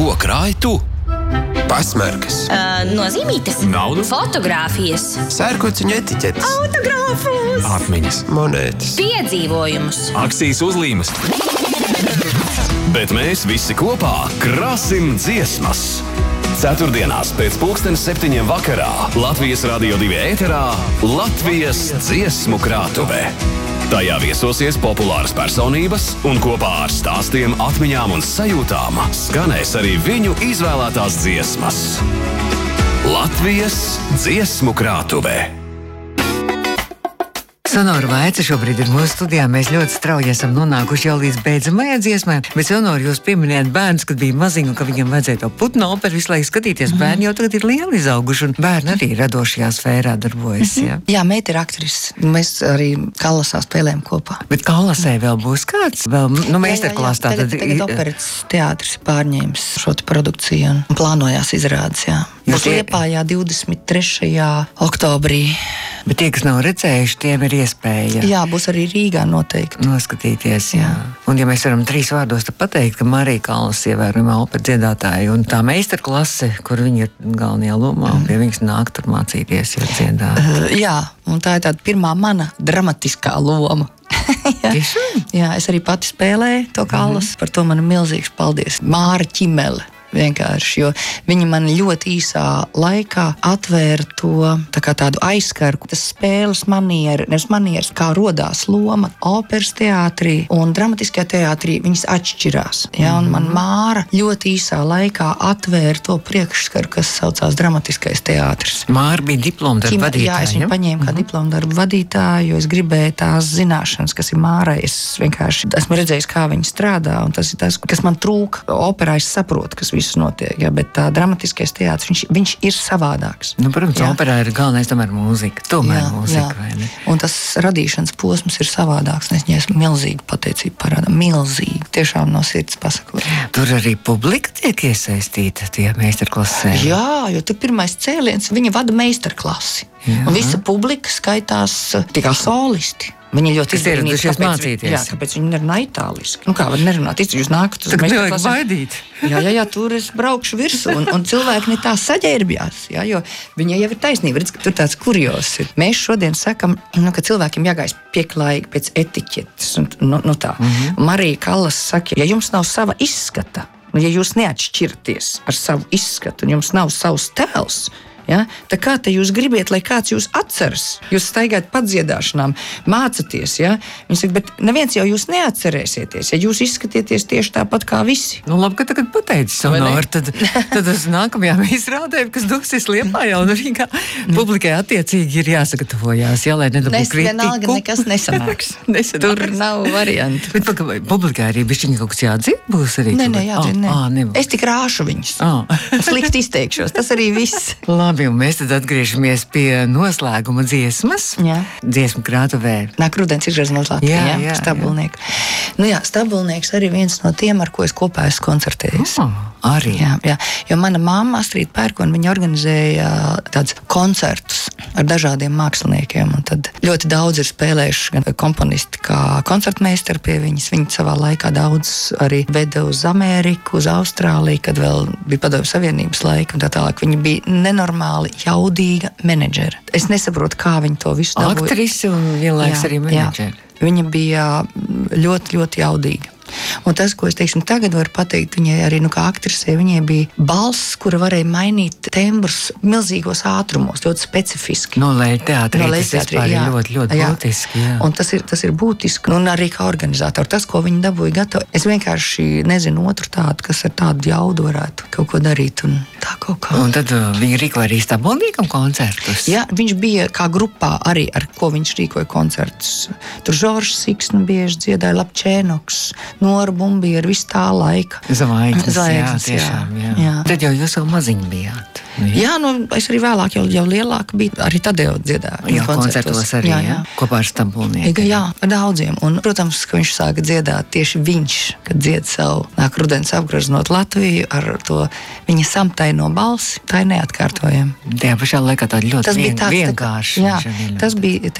Ko krāj tu? Pasmarkas, Nozīmītes, Naudu? fotogrāfijas, sērkociņu etiķetes, autogrāfus, Atmiņas, monētas. piedzīvojumus. akcijas uzlīmes. Bet mēs visi kopā krāsim dziesmas. Ceturtdienās pēc 7:00 vakarā Latvijas Radio 2 ēterā Latvijas dziesmu krātuve. Tajā viesosies populāras personības un kopā ar stāstiem, atmiņām un sajūtām skanēs arī viņu izvēlētās dziesmas. Latvijas dziesmu krātuve. Sonora Vaica šobrīd ir mūsu studijā. Mēs ļoti strauji esam nonākuši jau līdz beidzamajai dziesmai. Bet, Sonora, jūs pieminējāt bērns, kad bija maziņi un ka viņam vajadzēja to putnu operu visu laiku skatīties. Bērni jau tagad ir lieli izauguši un bērni arī radošajā sfērā darbojas. Jā, meita ir aktrise. Mēs arī Kallasā spēlējam kopā. Bet Kallasē vēl būs kāds? Vēl, meistarklās tā tad Tagad operetes teātris pārņēmis šo produkciju un plānojās izrādes, jā. Būs Liepājā 23. oktobrī. Bet tie, kas nav redzējuši, tiem ir iespēja. Jā, būs arī Rīgā noteikti. Noskatīties, jā. Un ja mēs varam 3 vārdos tad pateikt, ka Marija Kallas ievērojamā opera dziedātāja un tā meistarklase, kur viņa ir galvenajā lomā, un pie viņas nāk tur mācīties, jo dziedā. Jā, un tā ir tāda pirmā mana dramatiskā loma. Jā, es arī pati spēlēju to Kallas. Par to man ir milzīgs paldies. Māra Ķimele. Vienkārši, jo viņi man ļoti īsā laikā atvēra to tādu aizskaru, tas spēles manieres, kā rodās loma operas teātrī un dramatiskajā teātrī, viņas atšķirās. Ja? Un man Māra ļoti īsā laikā atvēra to priekšskaru, kas saucās dramatiskais teātris. Māra bija diplomdarba vadītāja. Jā, es viņu paņēmu kā diplomdarba vadītāju, jo es gribēju tās zināšanas, kas ir Mārai. Es vienkārši esmu redzējis, kā viņa strādā, un tas ir tas, kas man trūka. Operā es saprotu, kas viss notiek, ja, bet tā dramatiskais teātris, viņš ir savādāks. Protams, operā ir galvenais tomēr mūzika. Tomēr mūzika, vai ne? Un tas radīšanas posms ir savādāks. Es viņai esmu milzīgi pateicību parādā. Milzīgi. Tiešām no sirds pasakoju. Tur arī publika tiek iesaistīta tie meistarklasē. Jā, jo tur pirmais cēliens, viņa vada meistarklasi. Un visa publika skaitās tikai solisti. Viņi ļoti ieradušies mācīties. Jā, kāpēc viņi nerunā itāliski? Kā var nerunāt? Jūs nākat uz meistarklasi. Baidīt. Jā, tur es braukšu virsū. Un cilvēki ne tā saģērbjās. Jā, jo viņai jau ir taisnība. Redz, ka tur tāds kurjos ir. Mēs šodien sakam, ka cilvēkiem jāgājas pieklājīgi pēc etiķetes. Tā. Marija Kallas saka, ja jums nav sava izskata, ja jūs neatšķiraties ar savu izskatu un jums nav savs tēls, ja? Tā kā te jūs gribiet, lai kāds jūs atceras? Jūs staigājat padziedāšanām, mācaties, ja? Viņi saka, bet neviens jau jūs neatcerēsieties, ja jūs izskatieties tieši tāpat kā visi. Labi, ka tagad pateici, Sonora, tad uz nākamajām izrādēm, kas dosies Liepājā un Rīgā, publikai attiecīgi ir jāsagatavojās, lai nedabūtu kritiku. Vienalga nekas nesanāks. Tur nav variantu. Bet publikai arī bišķiņi kaut kas jādzird būs arī? Nē, jādzird, Es tik rāšu viņus. Slikti izteikšos, tas arī viss. Labi, un mēs tad atgriežamies pie noslēguma dziesmas. Jā. Dziesmu krātuvē. Nāk rudens izgriežamies Latvijā, Stabulnieku. Stabulnieks arī viens no tiem, ar ko es kopā esmu koncertējis. Arī. Jā, jo mana mamma Astrid Pērkona, viņa organizēja tādus koncertus ar dažādiem māksliniekiem, un tad ļoti daudz ir spēlējuši gan komponisti kā koncertmeistari pie viņas. Viņi savā laikā daudz arī veda uz Ameriku, uz Austrāliju, kad vēl bija Padomju Savienības laika un tā tālāk. Viņa bija nenormāli jaudīga menedžere. Es nesaprotu, kā viņa to visu dabūja. Aktrise un vienlaiks arī menedžere. Viņa bija ļoti, ļoti jaudīga. Un tas, ko es tagad varu pateikt, viņai arī kā aktrisē, viņai bija balss, kura varēja mainīt tembrus milzīgos ātrumos, ļoti specifiski. No Lejteātrī, tas vispār ir ļoti, ļoti būtiski. Jā. Un tas ir būtiski. Un arī kā organizatori, tas, ko viņi dabūja gatavu. Es vienkārši nezinu otru tādu, kas ar tādu jaudu varētu kaut ko darīt. Un tā kaut kā. Un tad viņi rīkoja arī Stabulniekam koncertus? Jā, viņš bija kā grupā arī, ar ko viņš rīkoja koncertus. Tur Žoržs Siksna bieži dziedāja, Lapčēnoks, Nora Bumbija ar visu tā laika. Zvaigznes, tiešām, jā. Tad jau jūs vēl maziņi bijāt. Jā, es arī vēlāk jau lielāka biju, arī tad jau dziedāju. Jā, koncertos arī, jā. Kopā ar Stabulnieku. Jā, ar daudziem. Un, protams, ka viņš sāka dziedāt tieši viņš, kad dzied savu Nāk rudens apgraznot Latviju ar to viņa samtaino balsi. Tā ir neatkārtojama. Tajā pašā laikā tāda ļoti vienkārši. Jā, tas bija